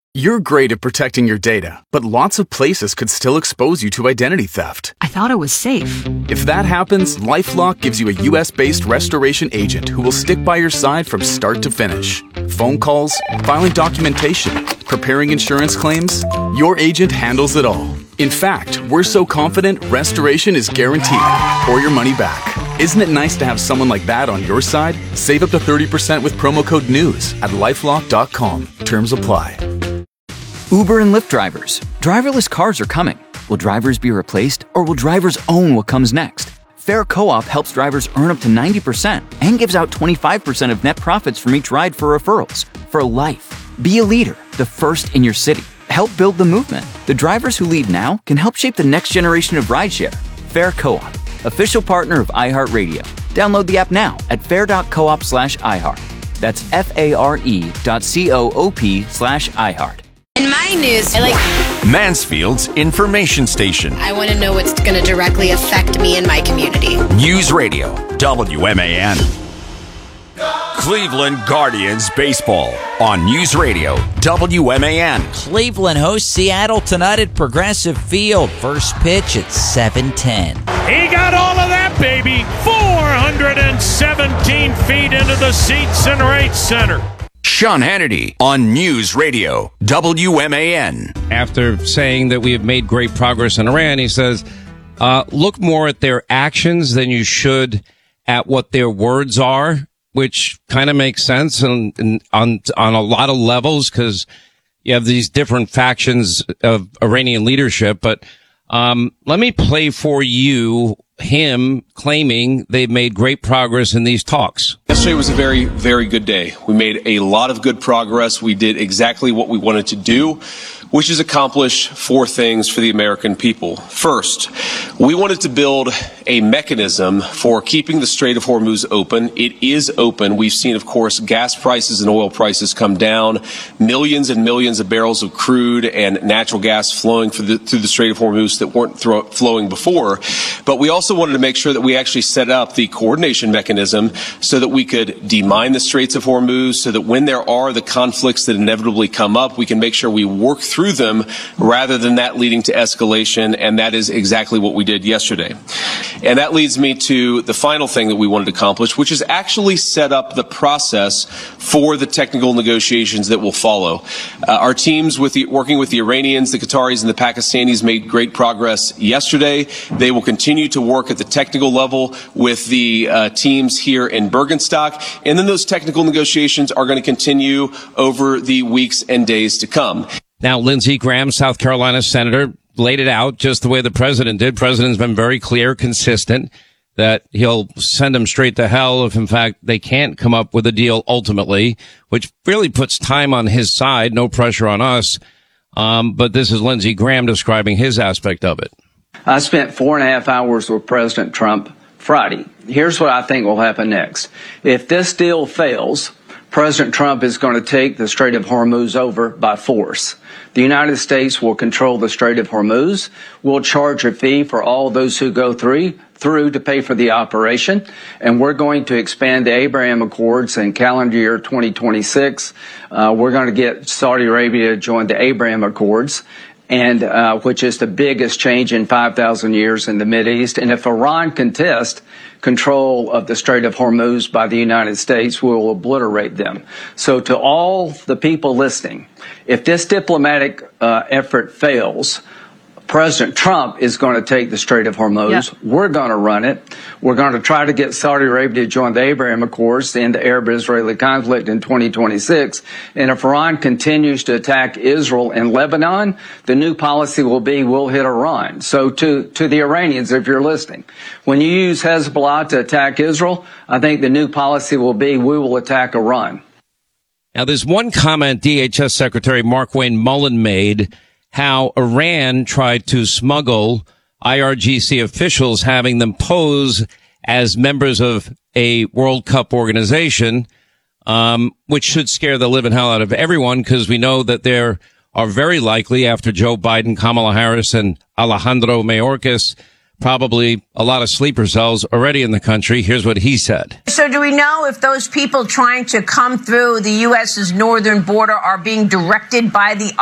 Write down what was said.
You're great at protecting your data, but lots of places could still expose you to identity theft. I thought it was safe. If that happens, LifeLock gives you a U.S.-based restoration agent who will stick by your side from start to finish. Phone calls, filing documentation, preparing insurance claims, your agent handles it all. In fact, we're so confident restoration is guaranteed or your money back. Isn't it nice to have someone like that on your side? Save up to 30% with promo code NEWS at LifeLock.com. Terms apply. Uber and Lyft drivers. Driverless cars are coming. Will drivers be replaced, or will drivers own what comes next? Fair Co-op helps drivers earn up to 90% and gives out 25% of net profits from each ride for referrals. For life. Be a leader, the first in your city. Help build the movement. The drivers who lead now can help shape the next generation of rideshare. Fair Co-op, official partner of iHeartRadio. Download the app now at fair.coop/iHeart. That's FARE.coop/iHeart. In my news, Mansfield's information station. I want to know what's going to directly affect me and my community. News Radio, WMAN. Cleveland Guardians baseball on News Radio, WMAN. Cleveland hosts Seattle tonight at Progressive Field. First pitch at 7:10. He got all of that, baby. 417 feet into the seats in right center. Sean Hannity on News Radio, WMAN. After saying that we have made great progress in Iran, he says, look more at their actions than you should at what their words are, which kind of makes sense on a lot of levels because you have these different factions of Iranian leadership. But let me play for you him claiming they've made great progress in these talks. Yesterday was a very, very good day. We made a lot of good progress. We did exactly what we wanted to do, which is accomplish four things for the American people. First, we wanted to build a mechanism for keeping the Strait of Hormuz open. It is open. We've seen, of course, gas prices and oil prices come down, millions and millions of barrels of crude and natural gas flowing through the Strait of Hormuz that weren't flowing before. But we also wanted to make sure that we actually set up the coordination mechanism so that we could demine the Straits of Hormuz, so that when there are the conflicts that inevitably come up, we can make sure we work through them rather than that leading to escalation. And that is exactly what we did yesterday. And that leads me to the final thing that we wanted to accomplish, which is actually set up the process for the technical negotiations that will follow. Our teams working with the Iranians, the Qataris, and the Pakistanis made great progress yesterday. They will continue to work at the technical level with the teams here in Bergenstock. And then those technical negotiations are going to continue over the weeks and days to come. Now, Lindsey Graham, South Carolina senator, laid it out just the way the president did. President's been very clear, consistent, that he'll send them straight to hell if, in fact, they can't come up with a deal ultimately, which really puts time on his side, no pressure on us. But this is Lindsey Graham describing his aspect of it. I spent 4.5 hours with President Trump Friday. Here's what I think will happen next. If this deal fails, President Trump is going to take the Strait of Hormuz over by force. The United States will control the Strait of Hormuz. We'll charge a fee for all those who go through to pay for the operation. And we're going to expand the Abraham Accords in calendar year 2026. We're going to get Saudi Arabia to join the Abraham Accords, and which is the biggest change in 5,000 years in the Mideast. And if Iran contests control of the Strait of Hormuz by the United States, we will obliterate them. So to all the people listening, if this diplomatic effort fails, President Trump is going to take the Strait of Hormuz. Yeah. We're going to run it. We're going to try to get Saudi Arabia to join the Abraham Accords to end the Arab-Israeli conflict in 2026. And if Iran continues to attack Israel and Lebanon, the new policy will be we'll hit Iran. So to the Iranians, if you're listening, when you use Hezbollah to attack Israel, I think the new policy will be we will attack Iran. Now, there's one comment DHS Secretary Markwayne Mullin made, how Iran tried to smuggle IRGC officials, having them pose as members of a World Cup organization, which should scare the living hell out of everyone, because we know that there are very likely, after Joe Biden, Kamala Harris, and Alejandro Mayorkas, probably a lot of sleeper cells already in the country. Here's what he said. So do we know if those people trying to come through the U.S.'s northern border are being directed by the